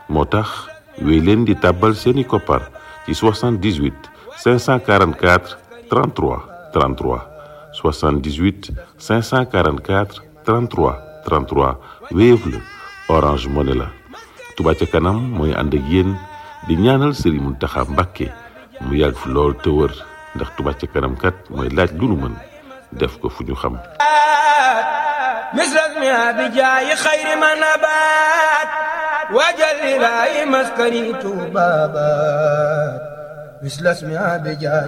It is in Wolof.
moo tax wéy leen di tàbbal seeni koppar ci 78 544 33 33 78 544 33 33 Wave la Orange Money la. Touba ca kanam mooy ànd ak yéen di ñaanal Serigne Mountakha Mbacké mu yàgg fi lool te wër ndax Touba ca kanam kat mooy laaj lu nu mën def ko fu ñu xam. misrasmi abijaayi xayri ma nabaat wajal ilaahi maskani tuuba baat misrasmi abijaayi